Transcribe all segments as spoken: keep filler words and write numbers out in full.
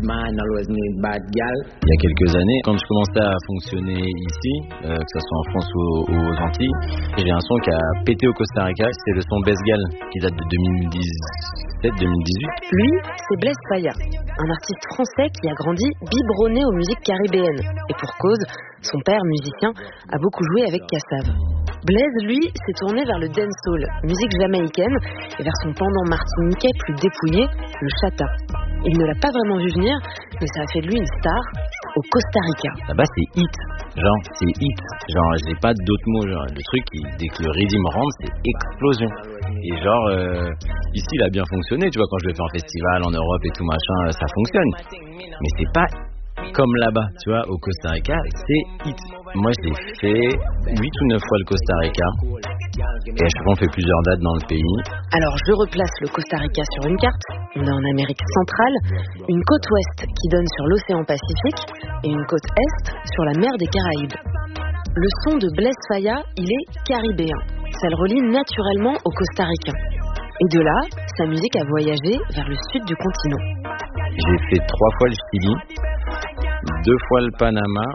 man always need bad gal. Il y a quelques années, quand je commençais à fonctionner ici, euh, que ce soit en France ou aux Antilles, j'ai un son qui a pété au Costa Rica, c'est le son Best Gal, qui date de deux mille dix-sept deux mille dix-huit. Lui, c'est Blaise Faya, un artiste français qui a grandi biberonné aux musiques caribéennes. Et pour cause, son père, musicien, a beaucoup joué avec Kassav. Blaise, lui, s'est tourné vers le dancehall, musique jamaïcaine, et vers son pendant martiniquais plus dépouillé, le chata. Il ne l'a pas vraiment vu venir, mais ça a fait de lui une star au Costa Rica. Là-bas, c'est hit. Genre, c'est hit. Genre, j'ai pas d'autres mots. Genre, le truc, il, dès que le rythme rentre, c'est explosion. Et genre, euh, ici, il a bien fonctionné. Tu vois, quand je le fais en festival, en Europe et tout machin, ça fonctionne. Mais c'est pas comme là-bas, tu vois, au Costa Rica, c'est hit. Moi, j'ai fait huit ou neuf fois le Costa Rica. Et à chaque fois, on fait plusieurs dates dans le pays. Alors, je replace le Costa Rica sur une carte. On est en Amérique centrale, une côte ouest qui donne sur l'océan Pacifique et une côte est sur la mer des Caraïbes. Le son de Blaise Faya, il est caribéen. Ça le relie naturellement au Costa Ricain. Et de là, sa musique a voyagé vers le sud du continent. J'ai fait trois fois le Chili, deux fois le Panama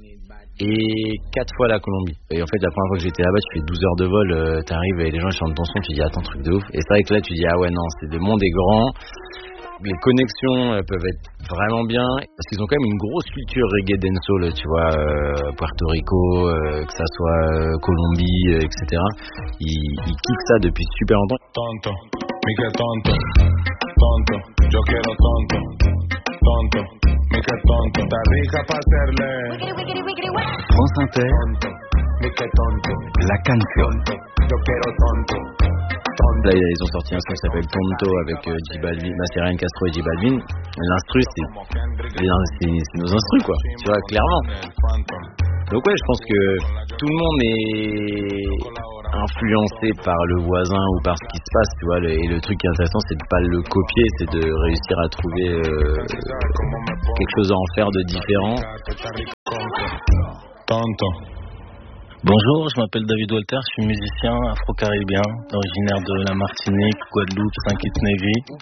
et quatre fois la Colombie. Et en fait, la première fois que j'étais là-bas, tu fais douze heures de vol, euh, t'arrives et les gens chantent ton son, tu dis attends, truc de ouf. Et c'est vrai que là, tu dis ah ouais, non, c'est le monde est grand. Les connexions euh, peuvent être vraiment bien parce qu'ils ont quand même une grosse culture reggae dancehall, tu vois, euh, Puerto Rico, euh, que ça soit euh, Colombie, euh, et cetera. Ils, ils kiffent ça depuis super longtemps. Tonto, Mickey tonto, tonto, yo quiero tonto, tonto, Mickey tonto, está rica pa' hacerle. France Inter, Tonto, Mickey tonto, la canción. yo quiero tonto. Là, ils ont sorti un son qui s'appelle Tonto avec euh, J Balvin, bah, c'est Ryan Castro et J Balvin. L'instru, c'est, c'est, c'est nos instrus, quoi. Tu vois, clairement. Donc ouais, je pense que tout le monde est influencé par le voisin ou par ce qui se passe, tu vois. Le, et le truc qui est intéressant, c'est de pas le copier, c'est de réussir à trouver euh, quelque chose à en faire de différent. Tonto. Bonjour, je m'appelle David Walter, je suis musicien afro-caribéen, originaire de la Martinique, Guadeloupe, Saint-Kitts-Navy.